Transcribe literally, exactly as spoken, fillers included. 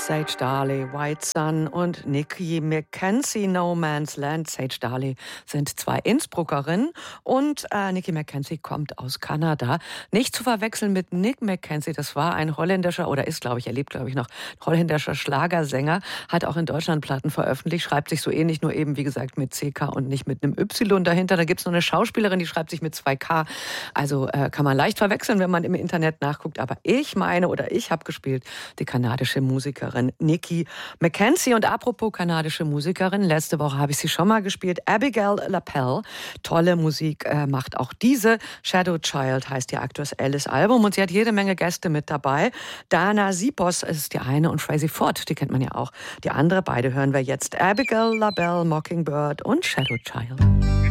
Sage Darley, White Sun und Nikki Mackenzie, No Man's Land. Sage Darley sind zwei Innsbruckerinnen und äh, Nikki Mackenzie kommt aus Kanada. Nicht zu verwechseln mit Nick Mackenzie, das war ein holländischer, oder ist, glaube ich, er lebt, glaube ich, noch, holländischer Schlagersänger, hat auch in Deutschland Platten veröffentlicht, schreibt sich so ähnlich, nur eben, wie gesagt, mit C K und nicht mit einem Y dahinter. Da gibt es noch eine Schauspielerin, die schreibt sich mit zwei K. Also äh, kann man leicht verwechseln, wenn man im Internet nachguckt. Aber ich meine, oder ich habe gespielt, die kanadische Musikerin Nikki Mackenzie. Und apropos kanadische Musikerin, letzte Woche habe ich sie schon mal gespielt. Abigail LaPelle, tolle Musik äh, macht auch diese. Shadow Child heißt ihr aktuelles Album und sie hat jede Menge Gäste mit dabei. Dana Sipos ist die eine und Tracy Ford, die kennt man ja auch. Die andere, beide hören wir jetzt. Abigail LaBelle, Mockingbird und Shadow Child.